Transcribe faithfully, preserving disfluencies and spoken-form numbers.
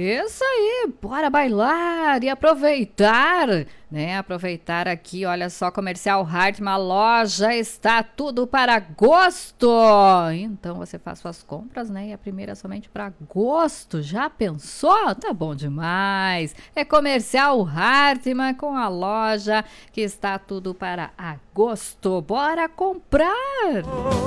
Isso aí, bora bailar e aproveitar, né? Aproveitar aqui, olha só, Comercial Hartmann, a loja está tudo para agosto. Então você faz suas compras, né? E a primeira é somente para agosto. Já pensou? Tá bom demais. É Comercial Hartmann com a loja que está tudo para agosto. Bora comprar!